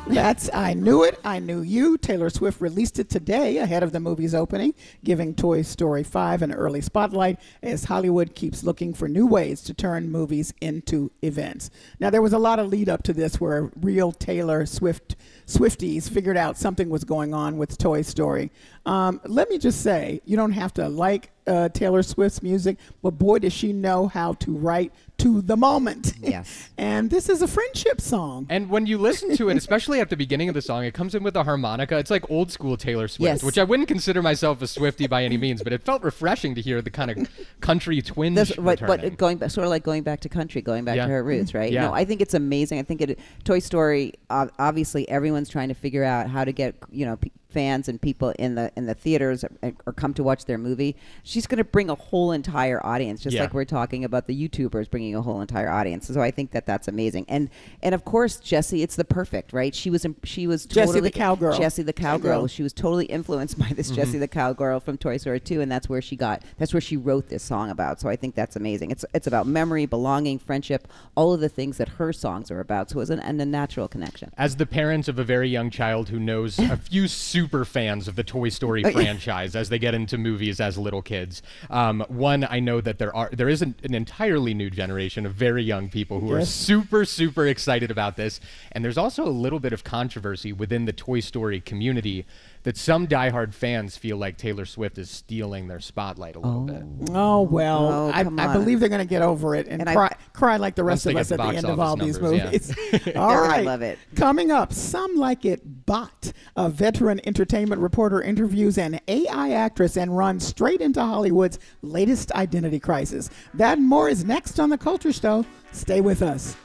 That's I Knew It, I Knew You. Taylor Swift released it today ahead of the movie's opening, giving Toy Story 5 an early spotlight as Hollywood keeps looking for new ways to turn movies into events. Now, there was a lot of lead up to this where real Taylor Swifties figured out something was going on with Toy Story. Let me just say, you don't have to like Taylor Swift's music, but boy, does she know how to write to the moment. Yes. And this is a friendship song. And when you listen to it, especially at the beginning of the song, it comes in with a harmonica. It's like old school Taylor Swift, Yes. which I wouldn't consider myself a Swiftie by any means, but it felt refreshing to hear the kind of country twinge returning. Going back, sort of like going back to country, going back to her roots, right? Yeah. No, I think it's amazing. I think Toy Story. Obviously, everyone's trying to figure out how to get fans and people in the theaters or come to watch their movie. She's going to bring a whole entire audience, just like we're talking about the YouTubers bringing a whole entire audience. So I think that's amazing. And of course, Jessie, it's the perfect, right? She was totally Jessie the cowgirl. Jessie the cowgirl. She was totally influenced by this Jessie the cowgirl from Toy Story 2, and that's where she wrote this song about. So I think that's amazing. It's about memory, belonging, friendship, all of the things that her songs are about. So it was a natural connection. As the parent of a very young child who knows a few super fans of the Toy Story franchise as they get into movies as little kids, one, I know that there is an entirely new generation of very young people who are super, super excited about this. And there's also a little bit of controversy within the Toy Story community that some diehard fans feel like Taylor Swift is stealing their spotlight a little bit. Oh, well, I come believe they're going to get over it and cry like the rest of us at the end of all these movies. All right. I love it. Coming up, Some Like It Bot. A veteran entertainment reporter interviews an AI actress and runs straight into Hollywood's latest identity crisis. That and more is next on The Culture Show. Stay with us.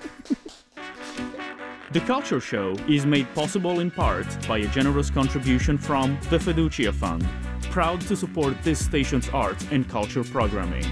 The Culture Show is made possible in part by a generous contribution from the Fiducia Fund, proud to support this station's art and culture programming.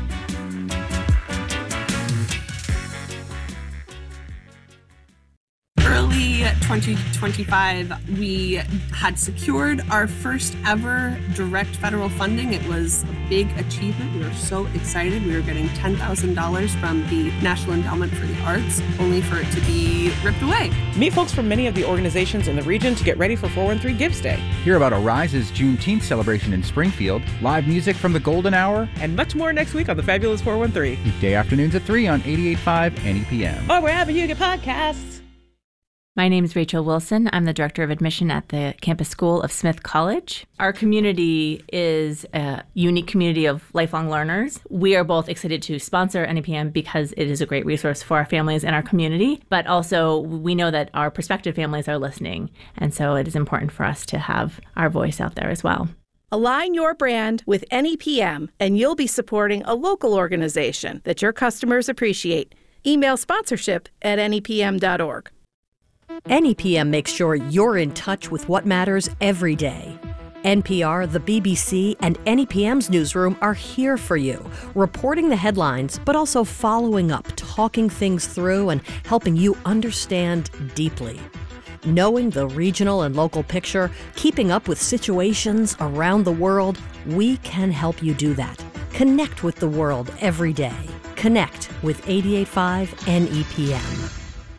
Early 2025, we had secured our first ever direct federal funding. It was a big achievement. We were so excited. We were getting $10,000 from the National Endowment for the Arts, only for it to be ripped away. Meet folks from many of the organizations in the region to get ready for 413 Gives Day. Hear about Arise's Juneteenth celebration in Springfield, live music from the Golden Hour, And much more next week on the Fabulous 413. weekday afternoons at 3 on 88.5 NEPM. Or wherever you get podcasts. My name is Rachel Wilson. I'm the Director of Admission at the Campus School of Smith College. Our community is a unique community of lifelong learners. We are both excited to sponsor NEPM because it is a great resource for our families and our community, but also we know that our prospective families are listening, and so it is important for us to have our voice out there as well. Align your brand with NEPM, and you'll be supporting a local organization that your customers appreciate. Email sponsorship@nepm.org. NEPM makes sure you're in touch with what matters every day. NPR, the BBC, and NEPM's newsroom are here for you, reporting the headlines, but also following up, talking things through, and helping you understand deeply. Knowing the regional and local picture, keeping up with situations around the world, we can help you do that. Connect with the world every day. Connect with 88.5 NEPM.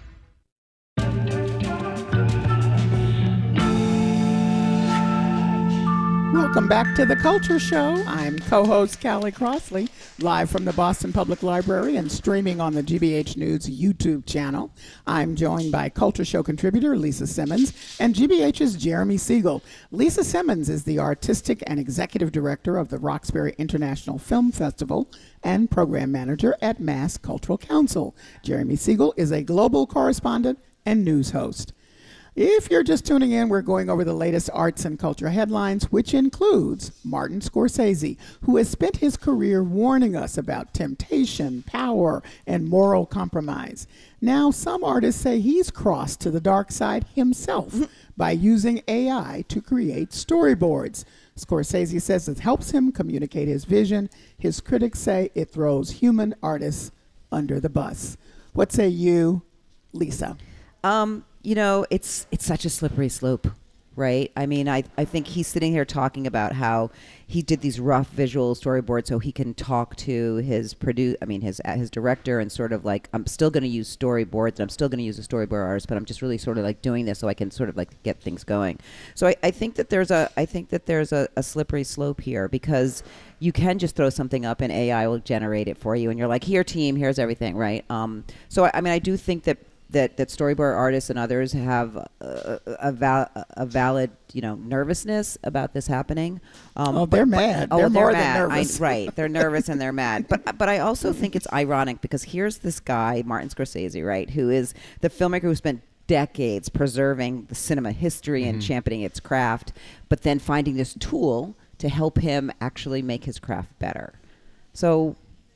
Welcome back to The Culture Show. I'm co-host Callie Crossley, live from the Boston Public Library and streaming on the GBH News YouTube channel. I'm joined by Culture Show contributor Lisa Simmons and GBH's Jeremy Siegel. Lisa Simmons is the artistic and executive director of the Roxbury International Film Festival and program manager at Mass Cultural Council. Jeremy Siegel is a global correspondent and news host. If you're just tuning in, we're going over the latest arts and culture headlines, which includes Martin Scorsese, who has spent his career warning us about temptation, power, and moral compromise. Now, some artists say he's crossed to the dark side himself by using AI to create storyboards. Scorsese says it helps him communicate his vision. His critics say it throws human artists under the bus. What say you, Lisa? You know, it's such a slippery slope. right? I mean, I think he's sitting here talking about how he did these rough visual storyboards so he can talk to his his director and sort of like, I'm still going to use storyboards and I'm still going to use a storyboard artist, but I'm just really sort of like doing this so I can sort of like get things going. So I think that there's a slippery slope here, because you can just throw something up and AI will generate it for you, and you're like, here team, here's everything, right? So I mean, I do think that storyboard artists and others have a valid, nervousness about this happening. They're mad. They're more than nervous. Right. They're nervous and they're mad. But I also think it's ironic, because here's this guy, Martin Scorsese, right, who is the filmmaker who spent decades preserving the cinema history and championing its craft, but then finding this tool to help him actually make his craft better. So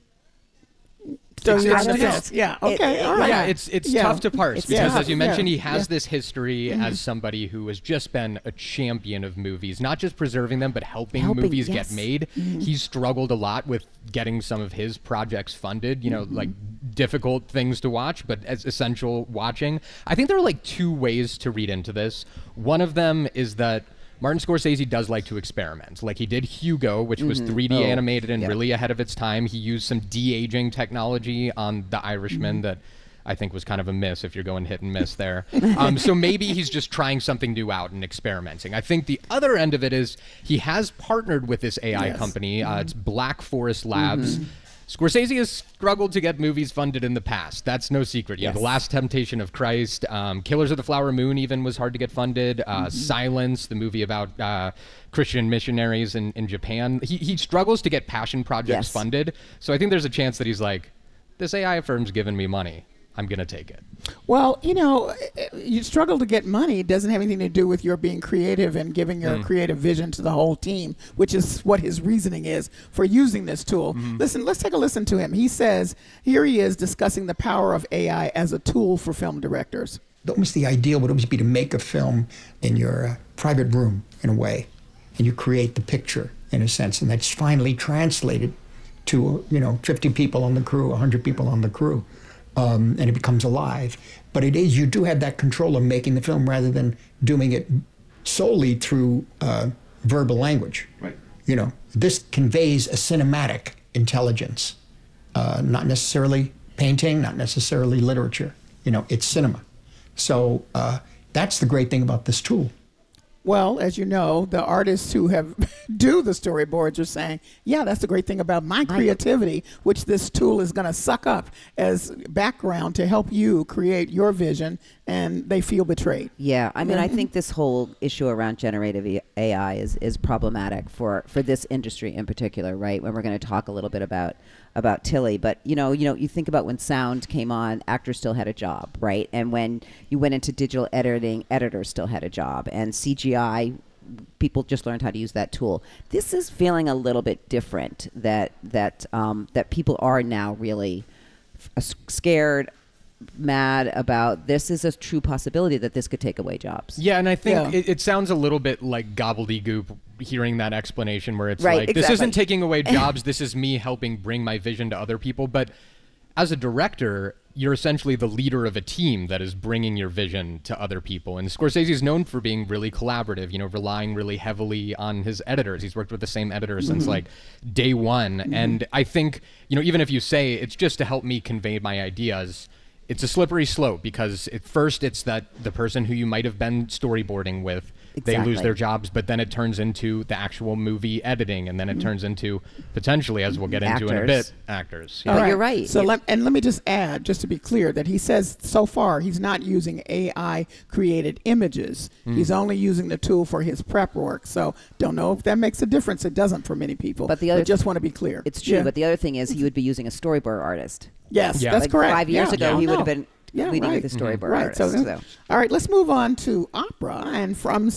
yeah. Okay. All right. Yeah, it's tough to parse because, as you mentioned, he has Yeah. this history as somebody who has just been a champion of movies, not just preserving them, but helping movies get made. He's struggled a lot with getting some of his projects funded, like difficult things to watch, but as essential watching. I think there are like two ways to read into this. One of them is that Martin Scorsese does like to experiment. Like he did Hugo, which was 3D animated and really ahead of its time. He used some de-aging technology on The Irishman that I think was kind of a miss if you're going hit and miss there. So maybe he's just trying something new out and experimenting. I think the other end of it is he has partnered with this AI company. It's Black Forest Labs. Scorsese has struggled to get movies funded in the past. That's no secret. The Last Temptation of Christ, Killers of the Flower Moon even was hard to get funded. Silence, the movie about Christian missionaries in Japan. He struggles to get passion projects funded. So I think there's a chance that he's like, this AI firm's giving me money. I'm going to take it. Well, you struggle to get money. It doesn't have anything to do with your being creative and giving your creative vision to the whole team, which is what his reasoning is for using this tool. Listen, let's take a listen to him. He says, here he is discussing the power of AI as a tool for film directors. Almost the ideal would almost be to make a film in your private room, in a way, and you create the picture, in a sense, and that's finally translated to, 50 people on the crew, 100 people on the crew. And it becomes alive. But you do have that control of making the film rather than doing it solely through verbal language. Right. This conveys a cinematic intelligence, not necessarily painting, not necessarily literature. It's cinema. So that's the great thing about this tool. Well, as you know, the artists who do the storyboards are saying, yeah, that's the great thing about my creativity, which this tool is going to suck up as background to help you create your vision, and they feel betrayed. Yeah, I mean, I think this whole issue around generative AI is problematic for this industry in particular, right? When we're going to talk a little bit about Tilly, but you think about when sound came on, actors still had a job, right? And when you went into digital editing, editors still had a job, and CGI, people just learned how to use that tool. This is feeling a little bit different. That people are now really scared, mad about. This is a true possibility that this could take away jobs. Yeah, and I think it sounds a little bit like gobbledygook hearing that explanation where it's like, this isn't taking away jobs, this is me helping bring my vision to other people. But as a director, you're essentially the leader of a team that is bringing your vision to other people. And Scorsese is known for being really collaborative, relying really heavily on his editors. He's worked with the same editor since like day one. And I think, even if you say it's just to help me convey my ideas, it's a slippery slope, because at first it's that the person who you might have been storyboarding with, they lose their jobs, but then it turns into the actual movie editing, and then it turns into, potentially, as we'll get into in a bit, actors. Yeah. You're right. So let me just add, just to be clear, that he says so far he's not using AI created images. He's only using the tool for his prep work. So don't know if that makes a difference. It doesn't for many people. But just want to be clear. It's true. But the other thing is he would be using a storyboard artist. Yes, that's correct. 5 years ago, he would have been leading with the storyboard artist. So. All right, let's move on to opera. And from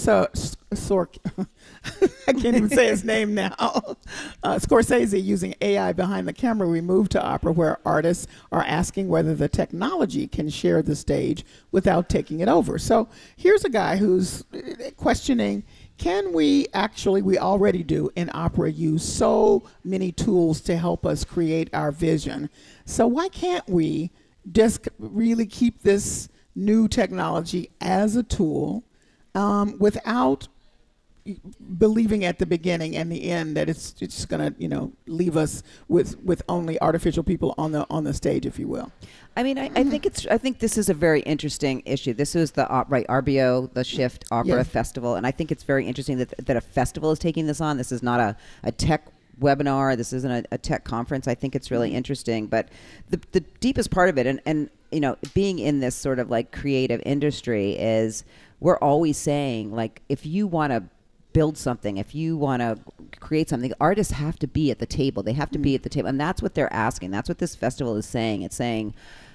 I can't even say his name now. Scorsese using AI behind the camera, we move to opera, where artists are asking whether the technology can share the stage without taking it over. So here's a guy who's questioning, can we already do in opera use so many tools to help us create our vision. So why can't we just really keep this new technology as a tool without believing at the beginning and the end that it's going to leave us with only artificial people on the stage, if you will. I mean, I think this is a very interesting issue. This is the RBO, the Shift Opera Festival, and I think it's very interesting that a festival is taking this on. This is not a tech webinar. This isn't a tech conference. I think it's really interesting. But the deepest part of it, and being in this sort of like creative industry, is we're always saying, like, if you want to build something, if you want to create something, artists have to be at the table. They have to be at the table. And that's what they're asking. That's what this festival is saying. It's saying,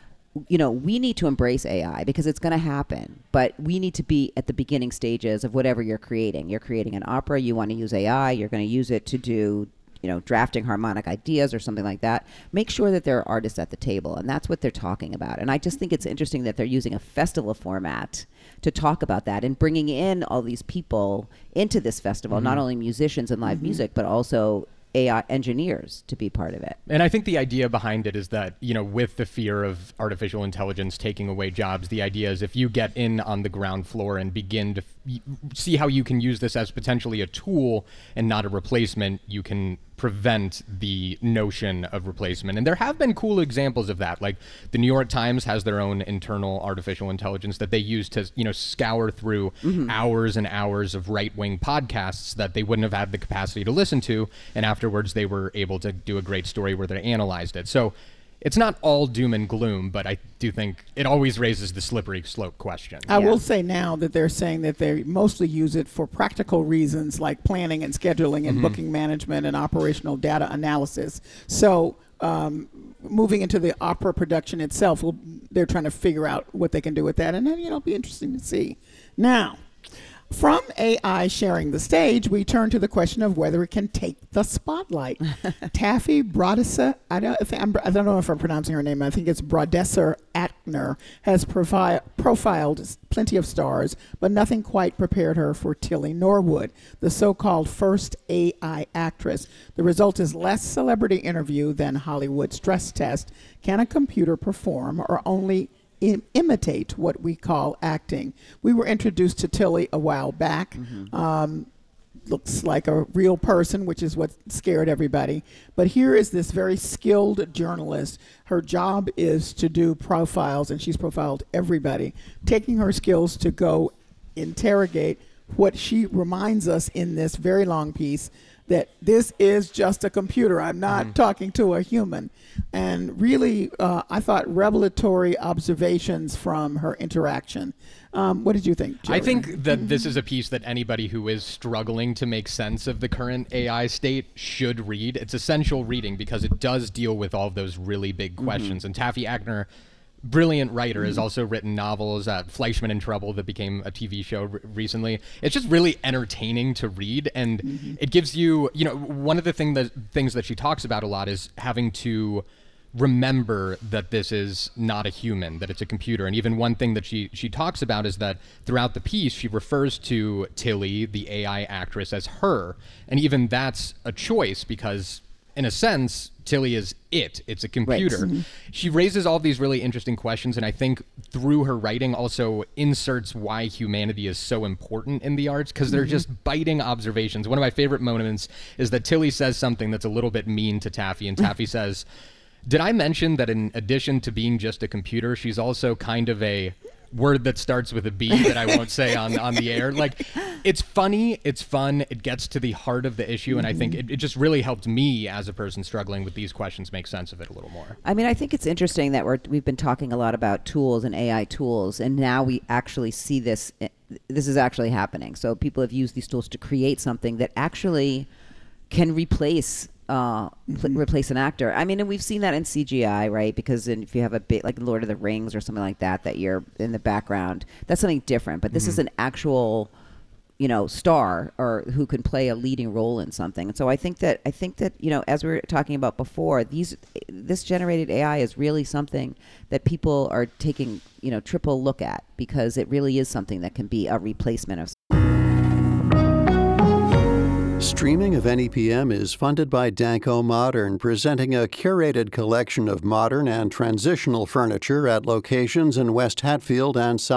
we need to embrace AI because it's going to happen, but we need to be at the beginning stages of whatever you're creating. You're creating an opera. You want to use AI. You're going to use it to do drafting harmonic ideas or something like that. Make sure that there are artists at the table, and that's what they're talking about. And I just think it's interesting that they're using a festival format to talk about that and bringing in all these people into this festival, not only musicians and live music, but also AI engineers to be part of it. And I think the idea behind it is that, with the fear of artificial intelligence taking away jobs, the idea is if you get in on the ground floor and begin to see how you can use this as potentially a tool and not a replacement, you can prevent the notion of replacement. And there have been cool examples of that. Like the New York Times has their own internal artificial intelligence that they use to, scour through hours and hours of right-wing podcasts that they wouldn't have had the capacity to listen to. And afterwards, they were able to do a great story where they analyzed it. So it's not all doom and gloom, but I do think it always raises the slippery slope question. I will say now that they're saying that they mostly use it for practical reasons like planning and scheduling and booking management and operational data analysis. So moving into the opera production itself, they're trying to figure out what they can do with that. And then, it'll be interesting to see. Now, from AI sharing the stage, we turn to the question of whether it can take the spotlight. Taffy Brodesser, I don't know if I'm pronouncing her name. I think it's Brodesser Akner, has profiled plenty of stars, but nothing quite prepared her for Tilly Norwood, the so-called first AI actress. The result is less celebrity interview than Hollywood stress test. Can a computer perform or only imitate what we call acting? We were introduced to Tilly a while back. Looks like a real person, which is what scared everybody. But here is this very skilled journalist. Her job is to do profiles, and she's profiled everybody, taking her skills to go interrogate what she reminds us in this very long piece, that this is just a computer. I'm not talking to a human. And really, I thought revelatory observations from her interaction. What did you think, Joey? I think that this is a piece that anybody who is struggling to make sense of the current AI state should read. It's essential reading because it does deal with all of those really big questions. And Taffy Akner, brilliant writer, has also written novels, Fleischman in Trouble, that became a TV show recently. It's just really entertaining to read, and it gives you, one of the things that she talks about a lot is having to remember that this is not a human, that it's a computer. And even one thing that she talks about is that throughout the piece, she refers to Tilly, the AI actress, as her. And even that's a choice because, in a sense, Tilly is it's a computer. Right. She raises all these really interesting questions, and I think through her writing also inserts why humanity is so important in the arts, because they're just biting observations. One of my favorite moments is that Tilly says something that's a little bit mean to Taffy, and Taffy says, "Did I mention that in addition to being just a computer, she's also kind of a word that starts with a B that I won't say on the air?" Like, it's funny, it's fun, it gets to the heart of the issue, and I think it just really helped me as a person struggling with these questions make sense of it a little more. I mean, I think it's interesting that we've been talking a lot about tools and AI tools, and now we actually see this is actually happening. So people have used these tools to create something that actually can replace an actor. I mean, and we've seen that in CGI, right? Because if you have a bit like Lord of the Rings or something like that you're in the background, that's something different. But this is an actual, star or who can play a leading role in something. And so I think that as we were talking about before, this generated AI is really something that people are taking triple look at, because it really is something that can be a replacement of. Streaming of NEPM is funded by Danco Modern, presenting a curated collection of modern and transitional furniture at locations in West Hatfield and South